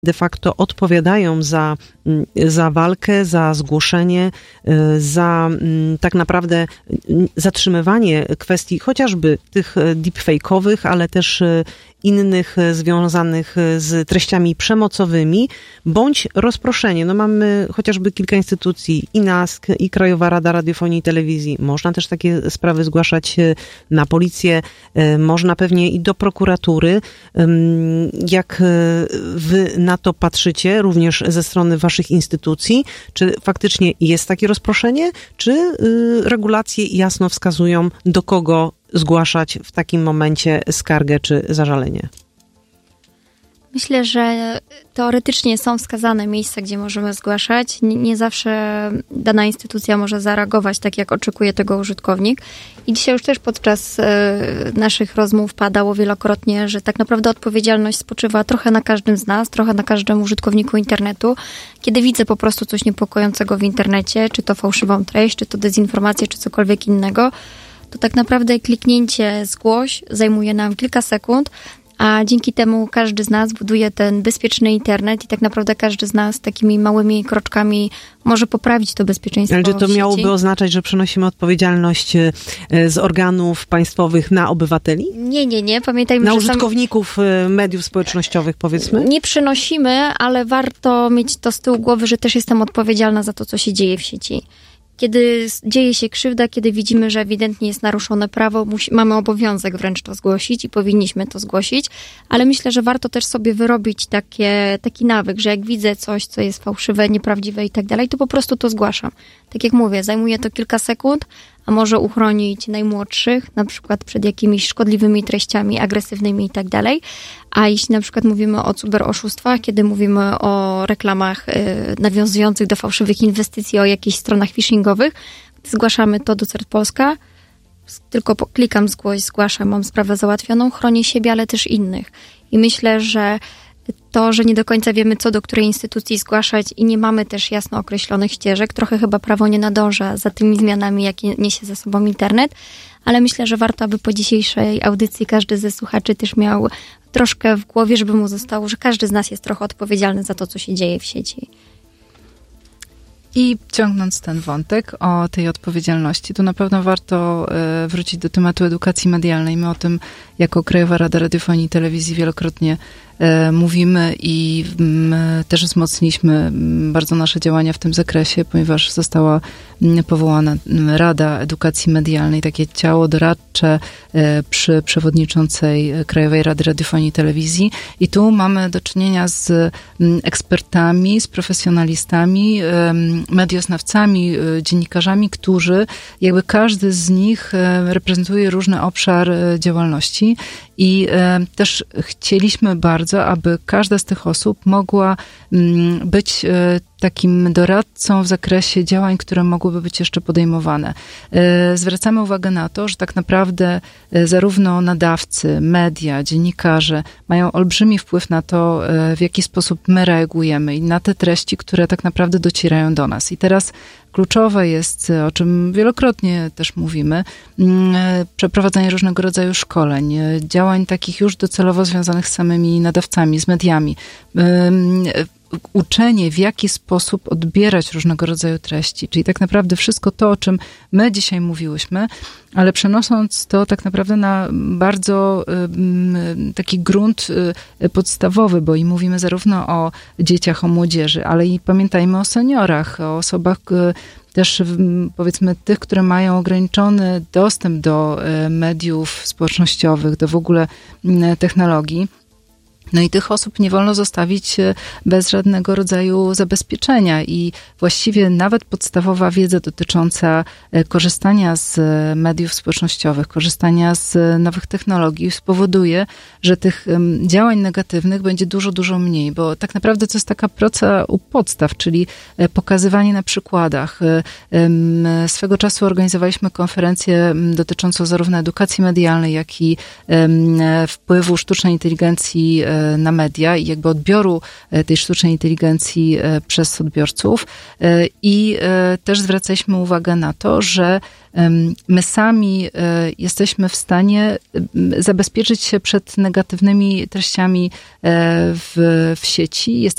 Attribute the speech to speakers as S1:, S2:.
S1: de facto odpowiadają za walkę, za zgłoszenie, za tak naprawdę zatrzymywanie kwestii chociażby tych deepfake'owych, ale też innych związanych z treściami przemocowymi, bądź rozproszenie. No mamy chociażby kilka instytucji, i NASK, i Krajowa Rada Radiofonii i Telewizji. Można też takie sprawy zgłaszać na policję, można pewnie i do prokuratury. Jak wy na to patrzycie, również ze strony waszych instytucji? Czy faktycznie jest takie rozproszenie, czy regulacje jasno wskazują, do kogo zgłaszać w takim momencie skargę czy zażalenie?
S2: Myślę, że teoretycznie są wskazane miejsca, gdzie możemy zgłaszać. Nie zawsze dana instytucja może zareagować tak, jak oczekuje tego użytkownik. I dzisiaj już też podczas naszych rozmów padało wielokrotnie, że tak naprawdę odpowiedzialność spoczywa trochę na każdym z nas, trochę na każdym użytkowniku internetu. Kiedy widzę po prostu coś niepokojącego w internecie, czy to fałszywą treść, czy to dezinformację, czy cokolwiek innego, to tak naprawdę kliknięcie zgłoś zajmuje nam kilka sekund, a dzięki temu każdy z nas buduje ten bezpieczny internet i tak naprawdę każdy z nas takimi małymi kroczkami może poprawić to bezpieczeństwo.
S1: Ale czy to miałoby oznaczać, że przenosimy odpowiedzialność z organów państwowych na obywateli?
S2: Nie. Pamiętajmy,
S1: na
S2: że
S1: użytkowników mediów społecznościowych, powiedzmy?
S2: Nie przenosimy, ale warto mieć to z tyłu głowy, że też jestem odpowiedzialna za to, co się dzieje w sieci. Kiedy dzieje się krzywda, kiedy widzimy, że ewidentnie jest naruszone prawo, mamy obowiązek wręcz to zgłosić i powinniśmy to zgłosić, ale myślę, że warto też sobie wyrobić taki nawyk, że jak widzę coś, co jest fałszywe, nieprawdziwe i tak dalej, to po prostu to zgłaszam. Tak jak mówię, zajmuje to kilka sekund, a może uchronić najmłodszych, na przykład przed jakimiś szkodliwymi treściami, agresywnymi i tak dalej. A jeśli na przykład mówimy o cyberoszustwach, kiedy mówimy o reklamach nawiązujących do fałszywych inwestycji, o jakichś stronach phishingowych, zgłaszamy to do CERT Polska, tylko klikam zgłaszam, mam sprawę załatwioną, chronię siebie, ale też innych. I myślę, że to, że nie do końca wiemy, co do której instytucji zgłaszać i nie mamy też jasno określonych ścieżek, trochę chyba prawo nie nadąża za tymi zmianami, jakie niesie ze sobą internet, ale myślę, że warto, aby po dzisiejszej audycji każdy ze słuchaczy też miał troszkę w głowie, żeby mu zostało, że każdy z nas jest trochę odpowiedzialny za to, co się dzieje w sieci.
S3: I ciągnąc ten wątek o tej odpowiedzialności, to na pewno warto wrócić do tematu edukacji medialnej. My o tym jako Krajowa Rada Radiofonii i Telewizji wielokrotnie mówimy i też wzmocniliśmy bardzo nasze działania w tym zakresie, ponieważ została powołana Rada Edukacji Medialnej, takie ciało doradcze przy przewodniczącej Krajowej Rady Radiofonii i Telewizji. I tu mamy do czynienia z ekspertami, z profesjonalistami, medioznawcami, dziennikarzami, którzy jakby każdy z nich reprezentuje różny obszar działalności i też chcieliśmy bardzo, aby każda z tych osób mogła być takim doradcą w zakresie działań, które mogłyby być jeszcze podejmowane. Zwracamy uwagę na to, że tak naprawdę zarówno nadawcy, media, dziennikarze mają olbrzymi wpływ na to, w jaki sposób my reagujemy i na te treści, które tak naprawdę docierają do nas. I teraz kluczowe jest, o czym wielokrotnie też mówimy, przeprowadzanie różnego rodzaju szkoleń, działań takich już docelowo związanych z samymi nadawcami, z mediami, uczenie, w jaki sposób odbierać różnego rodzaju treści. Czyli tak naprawdę wszystko to, o czym my dzisiaj mówiłyśmy, ale przenosząc to tak naprawdę na bardzo taki grunt podstawowy, bo i mówimy zarówno o dzieciach, o młodzieży, ale i pamiętajmy o seniorach, o osobach też powiedzmy tych, które mają ograniczony dostęp do mediów społecznościowych, do w ogóle technologii. No i tych osób nie wolno zostawić bez żadnego rodzaju zabezpieczenia i właściwie nawet podstawowa wiedza dotycząca korzystania z mediów społecznościowych, korzystania z nowych technologii spowoduje, że tych działań negatywnych będzie dużo, dużo mniej, bo tak naprawdę to jest taka praca u podstaw, czyli pokazywanie na przykładach. Swego czasu organizowaliśmy konferencję dotyczącą zarówno edukacji medialnej, jak i wpływu sztucznej inteligencji na media i jakby odbioru tej sztucznej inteligencji przez odbiorców. I też zwracaliśmy uwagę na to, że my sami jesteśmy w stanie zabezpieczyć się przed negatywnymi treściami w sieci.